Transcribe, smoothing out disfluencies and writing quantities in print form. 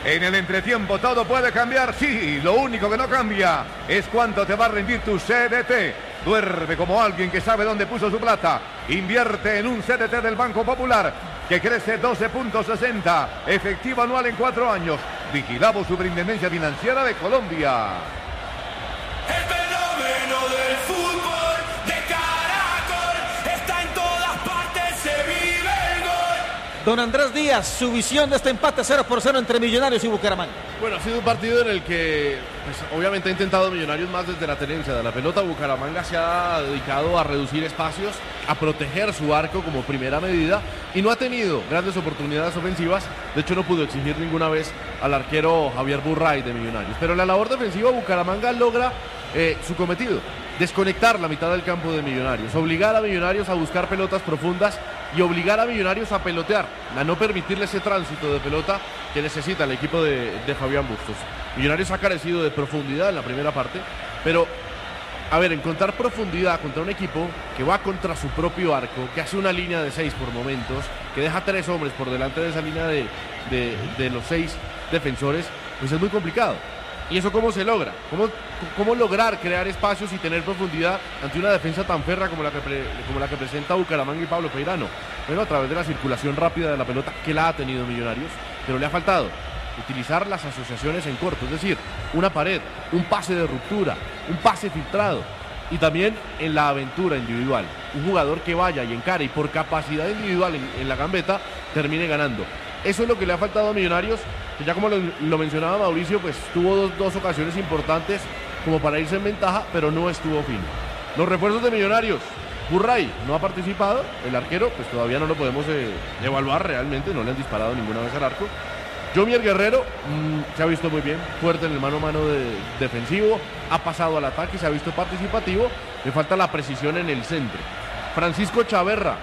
En el entretiempo todo puede cambiar, sí, lo único que no cambia es cuánto te va a rendir tu CDT. Duerme como alguien que sabe dónde puso su plata. Invierte en un CDT del Banco Popular que crece 12.60, efectivo anual en 4 años. Vigilamos Superintendencia Financiera de Colombia. El fenómeno del fútbol de Caracol está en todas partes, se vive el gol. Don Andrés Díaz, su visión de este empate 0-0 entre Millonarios y Bucaramanga. Bueno, ha sido un partido en el que pues, obviamente ha intentado Millonarios más desde la tenencia de la pelota. Bucaramanga se ha dedicado a reducir espacios, a proteger su arco como primera medida y no ha tenido grandes oportunidades ofensivas. De hecho, no pudo exigir ninguna vez al arquero Javier Burray de Millonarios. Pero en la labor defensiva Bucaramanga logra su cometido: desconectar la mitad del campo de Millonarios, obligar a Millonarios a buscar pelotas profundas y obligar a Millonarios a pelotear, a no permitirle ese tránsito de pelota que necesita el equipo de Fabián Bustos. Millonarios ha carecido de profundidad en la primera parte, pero a ver, encontrar profundidad contra un equipo que va contra su propio arco, que hace una línea de 6 por momentos, que deja 3 hombres por delante de esa línea de los 6 defensores, pues es muy complicado. ¿Y eso cómo se logra? ¿Cómo lograr crear espacios y tener profundidad ante una defensa tan férrea como la que presenta Bucaramanga y Pablo Peirano? Bueno, a través de la circulación rápida de la pelota, que la ha tenido Millonarios, pero le ha faltado utilizar las asociaciones en corto, es decir, una pared, un pase de ruptura, un pase filtrado, y también en la aventura individual, un jugador que vaya y encare y por capacidad individual en la gambeta termine ganando. Eso es lo que le ha faltado a Millonarios, que ya como lo mencionaba Mauricio, pues tuvo dos ocasiones importantes como para irse en ventaja, pero no estuvo fino. Los refuerzos de Millonarios: Burray no ha participado, el arquero pues todavía no lo podemos evaluar realmente, no le han disparado ninguna vez al arco. Jomier Guerrero se ha visto muy bien, fuerte en el mano a mano defensivo, ha pasado al ataque, se ha visto participativo, le falta la precisión en el centro. Francisco Chaverra